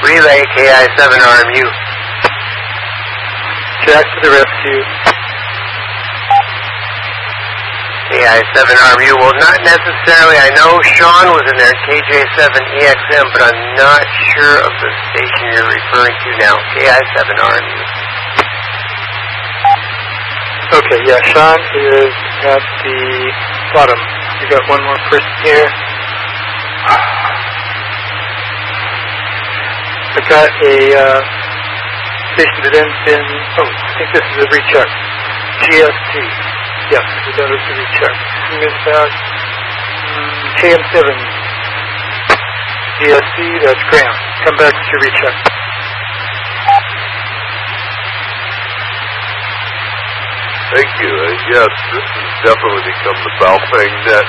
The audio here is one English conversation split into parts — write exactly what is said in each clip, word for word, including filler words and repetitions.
relay, K I seven R M U. Jack to the rescue. K I seven R M U. Well, not necessarily. I know Sean was in there, K J seven E X M, but I'm not sure of the station you're referring to now. K I seven R M U. Okay, yeah, Sean is at the bottom. We got one more person here. I got a uh, station that ends in, oh, I think this is a recheck. G S T. Yes, we got it to recheck. Who is that? Mm, K M seven. G S T, that's Graham. Come back to recheck. Thank you. Uh, yes, this has definitely become the Baofeng net.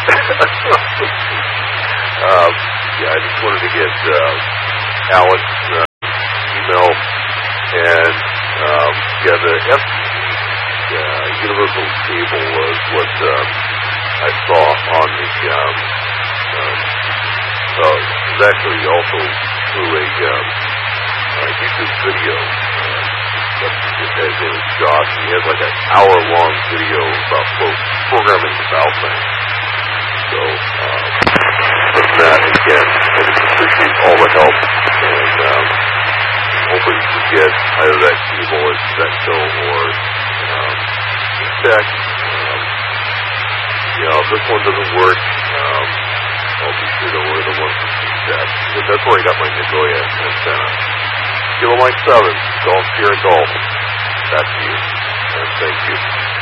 um, yeah, I just wanted to get uh, Alex uh, email, and um, yeah, the F C C uh, universal cable was what um, I saw on the. Um, um, uh, it was actually also through a um, uh, YouTube video. His name is Josh, and he has like an hour-long video about both programming the Baofeng. So, um, from that, again, I just appreciate all the help, and um, hoping to get either that cable at Secto or um, Tech. Um, you know, if this one doesn't work, um, I'll be sure to order the one from Tech. That's where I got my Nagoya antenna. Kilo Mike seven, Golf Sierra Golf. Back to you. And thank you.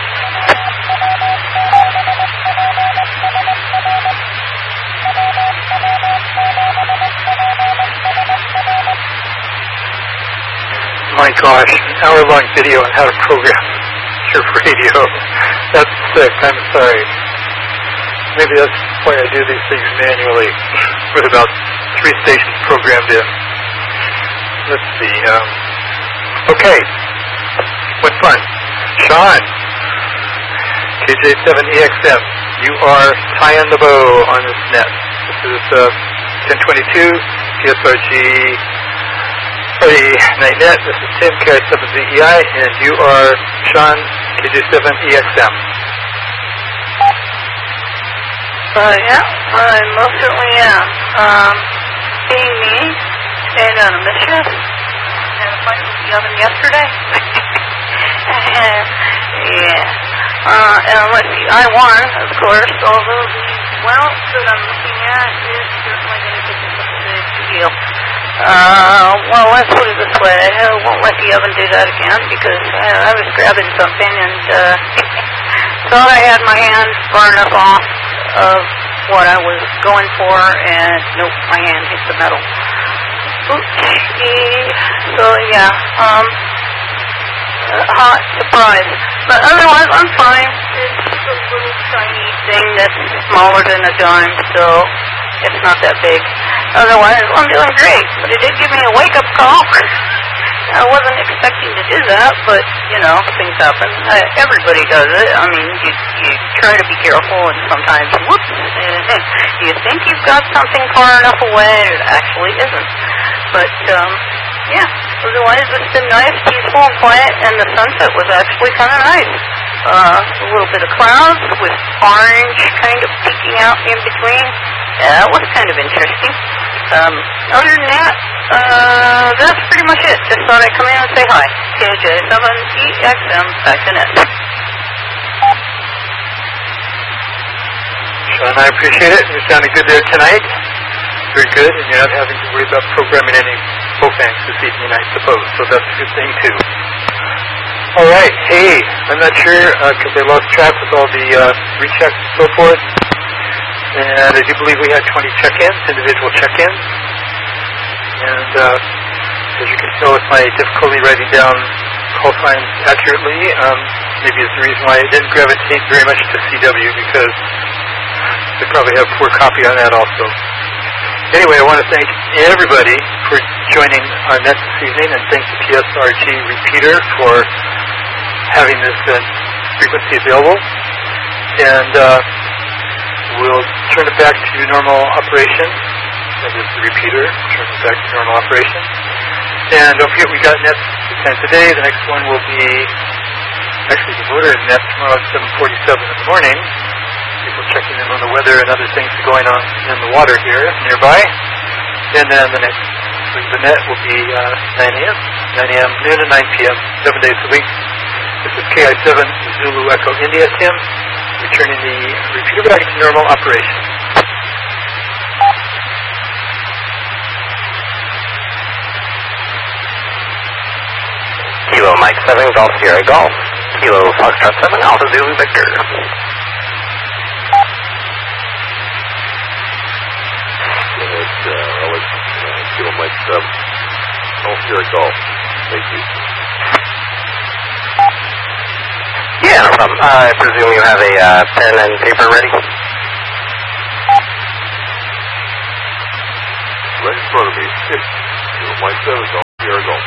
My gosh, an hour-long video on how to program your radio. That's sick. I'm sorry. Maybe that's why I do these things manually with about three stations programmed in. Let's see. Um, okay. What fun. Sean, K J seven E X M, you are tying the bow on this net. This is uh, ten twenty-two P S R G Party Night Net. This is Tim, K I seven Z E I, and you are Sean, K J seven E X M. Uh, yeah, I most certainly am. Um, being me, staying on a mission, had a fight with the oven yesterday. yeah. Uh, and let's see, I won, of course, although the well that I'm looking at is certainly going to take a big deal. Uh, well, let's put it this way, I won't let the oven do that again, because uh, I was grabbing something and uh, thought I had my hand far enough off of what I was going for, and nope, my hand hit the metal. Okay, so yeah, um, uh, hot surprise. But otherwise, I'm fine. It's a little tiny thing that's smaller than a dime, so it's not that big. Otherwise, I'm doing great. But it did give me a wake-up call. I wasn't expecting to do that, but, you know, things happen. Uh, everybody does it. I mean, you, you try to be careful, and sometimes, whoops, you think you've got something far enough away, and it actually isn't. But, um, yeah, otherwise it's been nice, peaceful, and quiet, and the sunset was actually kind of nice. Uh, a little bit of clouds with orange kind of peeking out in between. Yeah, that was kind of interesting. Um, other than that, uh, that's pretty much it. Just thought I'd come in and say hi. K J seven E X M, back to net. Sean, I appreciate it. You sounded good there tonight. Very good, and you're not having to worry about programming any Baofengs this evening, I suppose, so that's a good thing, too. All right, hey, I'm not sure, because uh, I lost track with all the uh, rechecks and so forth, and I do believe we had twenty check-ins, individual check-ins, and uh, as you can tell with my difficulty writing down call signs accurately, um, maybe it's the reason why I didn't gravitate very much to C W, because they probably have poor copy on that also. Anyway, I want to thank everybody for joining our net this evening, and thank the P S R G repeater for having this uh, frequency available. And uh, we'll turn it back to normal operation. That is the repeater. Turn it back to normal operation. And don't forget, we got nets at ten today. The next one will be, actually the voter net tomorrow at seven forty-seven in the morning. People checking in on the weather and other things going on in the water here nearby. And then the next, the net will be uh, nine a.m., nine a.m., noon and nine p.m., seven days a week. This is K I seven Zulu Echo India, Tim, returning the repeater back to normal operation. Kilo Mike seven, Golf Sierra Golf. Kilo Foxtrot seven, Alpha Zulu Victor. Go ahead, uh, Alex, uh, Kilo Mike seven, Golf Sierra Golf. Thank you. Yeah, no problem. Uh, I presume you have a uh, pen and paper ready? Right in front of me. Kilo Mike seven, Golf Sierra Golf.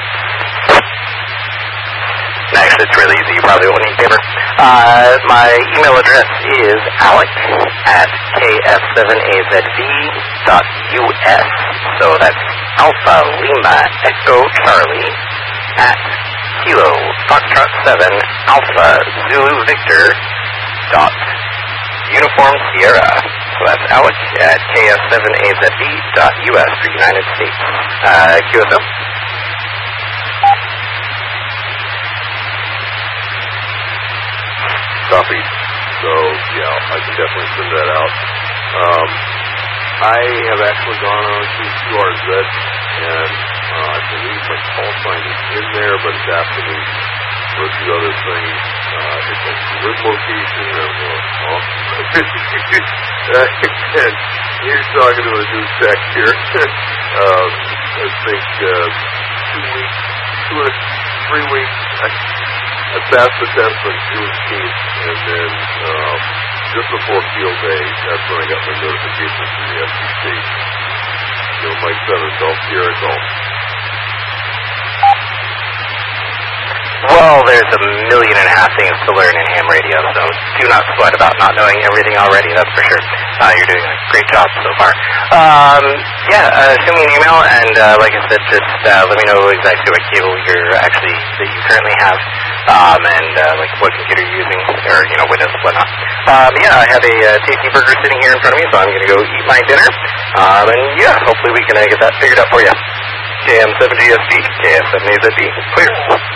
Actually, it's really easy. You probably won't need paper. Uh, my email address is alex at k f seven a z v dot u s. So that's Alpha Lima Echo Charlie at Kilo Foxtrot seven Alpha Zulu Victor dot Uniform Sierra. So that's Alex at k f seven a z v dot u s for United States. Uh, Q S O. Copy. So, yeah, I can definitely send that out. Um, I have actually gone on to Q R Z, and uh, I believe my call sign is in there, but it's asking me for a few other things. Uh, it's a grid location, and I'm going, oh. And he's talking to a new tech here. um, I think uh, two weeks, two or three weeks, I, I passed the test on June tenth, and then uh, just before field day, that's when I got my notification from the F C C. You know, Mike seven, Golf Sierra Golf. Well, there's a million and a half things to learn in ham radio, so do not sweat about not knowing everything already, that's for sure. Uh, you're doing a great job so far. Um, yeah, uh, send me an email, and uh, like I said, just uh, let me know exactly what cable you're actually, that you currently have, um, and uh, like what computer you're using, or, you know, Windows, whatnot. Um, yeah, I have a uh, tasty burger sitting here in front of me, so I'm going to go eat my dinner, um, and yeah, hopefully we can uh, get that figured out for you. K M seven G S B, K S seven A Z B, clear.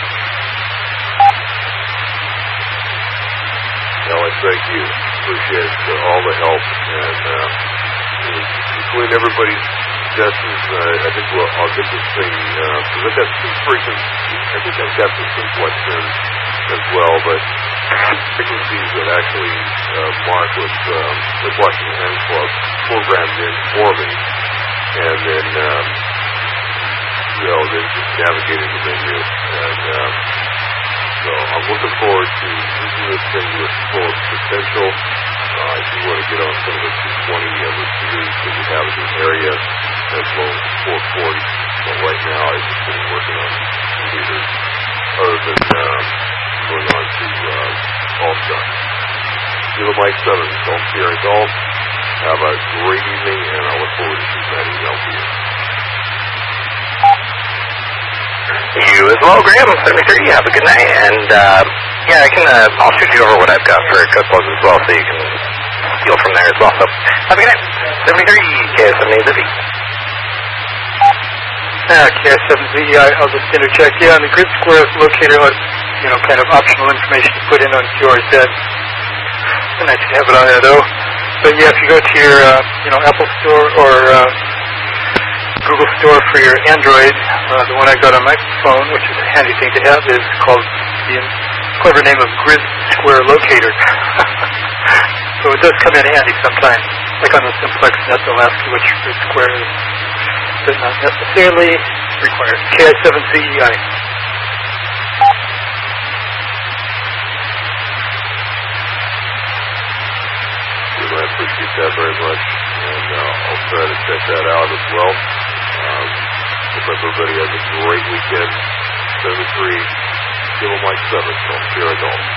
Alex, thank you. Appreciate uh, all the help. And uh, between everybody's suggestions, uh, I think we'll, I'll get this thing, because uh, I've got some frequencies, I think I've got some simplex in as well, but frequencies that actually uh, Mark with um, the Washington Ham Club programmed in for me. And then, um, you know, then just navigating the menu. And, um, So I'm looking forward to using this thing with full potential. Uh, I do want to get on some of the two twenty uh, receivers that we have in the area, as well as four forty. So right now I've just been working on computers other than um, going on to uh, golf stuff. Kilo Mike seven, Golf Sierra Golf. Have a great evening, and I look forward to seeing that email to you. You as well, Graham. seventy-three, have a good night. And, uh, yeah, I can, uh, I'll shoot you over what I've got for cookbooks as well, so you can steal from there as well. So, have a good night. seventy-three, K S seven A Z B. Uh, K S seven Z E I, I'll just interject. Yeah, and the grid square locator, you know, kind of optional information to put in on Q R Z. It's nice to have it on there, though. But, yeah, if you go to your, uh, you know, Apple Store or, uh, Google Store for your Android, uh, the one I got on my phone, which is a handy thing to have, is called the clever name of Grid Square Locator. So it does come in handy sometimes. Like on the Simplex Net, they'll ask you which grid square is, but not necessarily required. K I seven Z E I. I appreciate that very much, and uh, I'll try to check that out as well. Um, hope everybody has a great weekend. seventy-three, Kilo Mike seven, Golf Sierra Golf.